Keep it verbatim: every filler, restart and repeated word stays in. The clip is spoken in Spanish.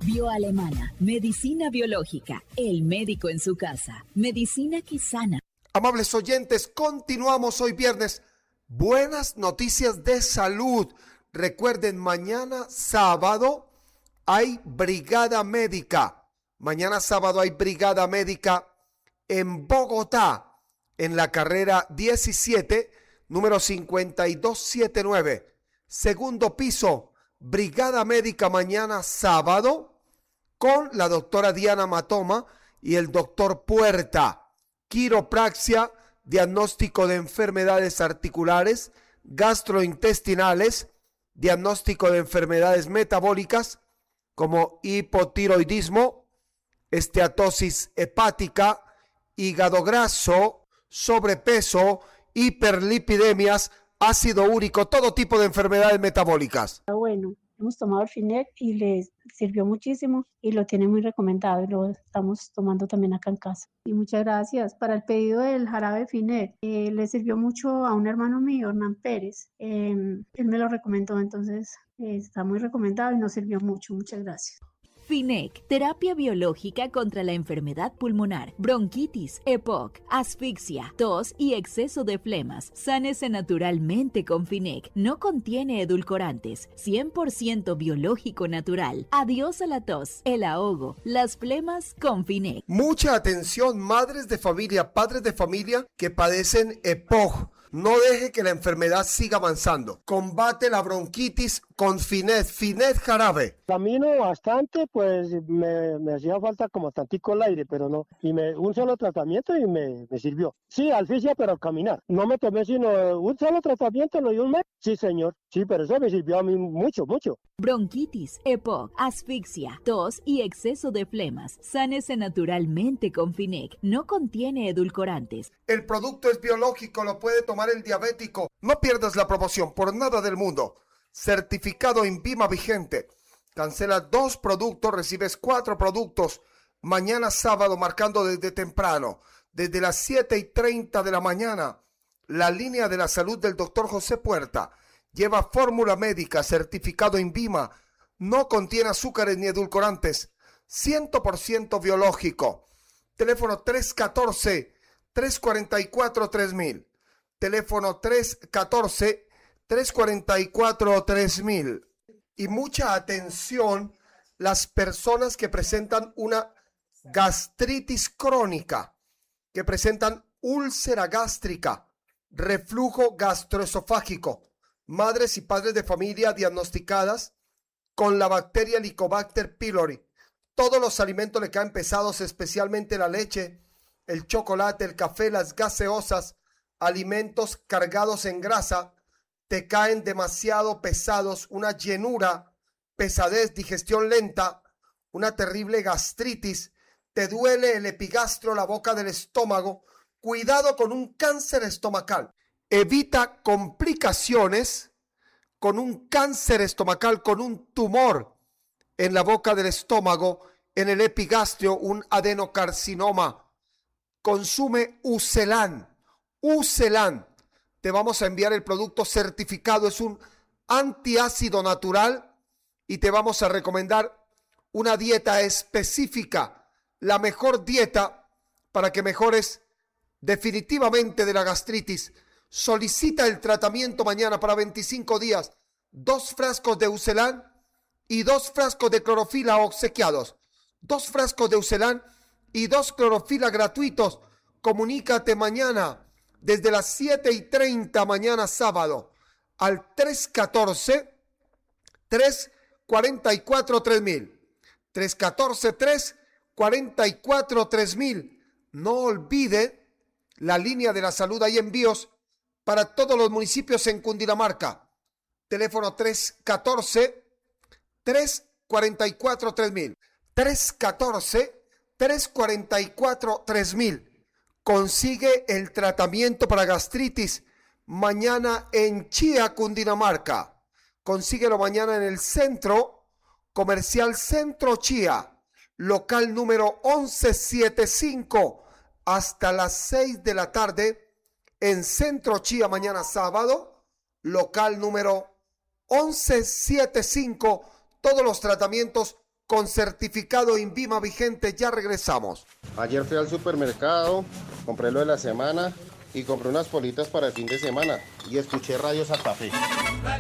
Bioalemana, medicina biológica, el médico en su casa, medicina que sana. Amables oyentes, continuamos hoy viernes. Buenas noticias de salud. Recuerden, mañana sábado hay brigada médica. Mañana sábado hay brigada médica en Bogotá, en la carrera diecisiete, número cincuenta y dos setenta y nueve. Segundo piso, brigada médica mañana sábado con la doctora Diana Matoma y el doctor Puerta. Quiropraxia, diagnóstico de enfermedades articulares, gastrointestinales, diagnóstico de enfermedades metabólicas como hipotiroidismo, esteatosis hepática, hígado graso, sobrepeso, hiperlipidemias, ácido úrico, todo tipo de enfermedades metabólicas. Bueno, hemos tomado el Finec y le sirvió muchísimo y lo tiene muy recomendado y lo estamos tomando también acá en casa. Y muchas gracias. Para el pedido del jarabe Finec, eh, le sirvió mucho a un hermano mío, Hernán Pérez. Eh, él me lo recomendó, entonces eh, está muy recomendado y nos sirvió mucho. Muchas gracias. Finec, terapia biológica contra la enfermedad pulmonar, bronquitis, E P O C, asfixia, tos y exceso de flemas. Sánese naturalmente con Finec. No contiene edulcorantes, cien por ciento biológico natural. Adiós a la tos, el ahogo, las flemas con Finec. Mucha atención, madres de familia, padres de familia que padecen E P O C. No deje que la enfermedad siga avanzando. Combate la bronquitis con Finet, Finet jarabe. Camino bastante, pues me, me hacía falta como tantico el aire, pero no. Y me, un solo tratamiento y me, me sirvió. Sí, asfixia, pero caminar. No me tomé sino un solo tratamiento, lo di un mes. Sí, señor. Sí, pero eso me sirvió a mí mucho, mucho. Bronquitis, E P O C, asfixia, tos y exceso de flemas. Sánese naturalmente con Finec. No contiene edulcorantes. El producto es biológico, lo puede tomar el diabético. No pierdas la promoción por nada del mundo. Certificado INVIMA vigente. Cancela dos productos, recibes cuatro productos. Mañana sábado, marcando desde temprano, desde las siete y treinta de la mañana. La línea de la salud del doctor José Puerta. Lleva fórmula médica, certificado INVIMA. No contiene azúcares ni edulcorantes. cien por ciento biológico. Teléfono tres uno cuatro, tres cuatro cuatro, tres mil. Teléfono tres uno cuatro, tres cuatro cuatro, tres mil. Y mucha atención, las personas que presentan una gastritis crónica, que presentan úlcera gástrica, reflujo gastroesofágico, madres y padres de familia diagnosticadas con la bacteria Helicobacter pylori. Todos los alimentos le caen pesados, especialmente la leche, el chocolate, el café, las gaseosas, alimentos cargados en grasa, te caen demasiado pesados, una llenura, pesadez, digestión lenta, una terrible gastritis, te duele el epigastro, la boca del estómago. Cuidado con un cáncer estomacal. Evita complicaciones con un cáncer estomacal, con un tumor en la boca del estómago, en el epigastrio, un adenocarcinoma. Consume Ucelan. Ucelan. Te vamos a enviar el producto certificado. Es un antiácido natural y te vamos a recomendar una dieta específica, la mejor dieta para que mejores definitivamente de la gastritis. Solicita el tratamiento mañana para veinticinco días. Dos frascos de Ucelan y dos frascos de clorofila obsequiados. Dos frascos de Ucelan y dos clorofila gratuitos. Comunícate mañana desde las siete y treinta mañana sábado al tres uno cuatro, tres cuatro cuatro, tres mil. tres uno cuatro, tres cuatro cuatro, tres mil. No olvide la línea de la salud. Hay envíos para todos los municipios en Cundinamarca. Teléfono tres uno cuatro, tres cuatro cuatro, tres mil. tres uno cuatro, tres cuatro cuatro, tres mil. Consigue el tratamiento para gastritis mañana en Chía, Cundinamarca. Consíguelo mañana en el Centro Comercial Centro Chía, local número once setenta y cinco, hasta las seis de la tarde en Centro Chía mañana sábado, local número once setenta y cinco. Todos los tratamientos con certificado INVIMA vigente. Ya regresamos. Ayer fui al supermercado, compré lo de la semana y compré unas politas para el fin de semana y escuché Radio Santa Fe.